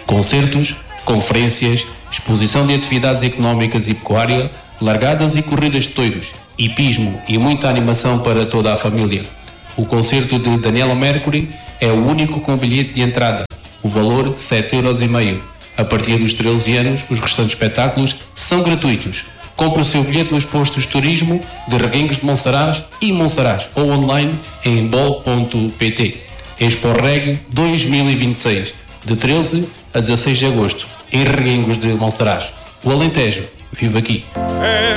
Concertos, conferências, exposição de atividades económicas e pecuária, largadas e corridas de touros, hipismo e muita animação para toda a família. O concerto de Daniela Mercury é o único com bilhete de entrada. O valor 7,5€. A partir dos 13 anos, os restantes espetáculos são gratuitos. Compre o seu bilhete nos postos de turismo de Reguengos de Monsaraz e Monsaraz ou online em bol.pt. Expo Reg 2026, de 13 a 16 de agosto, em Reguengos de Monsaraz. O Alentejo vive aqui.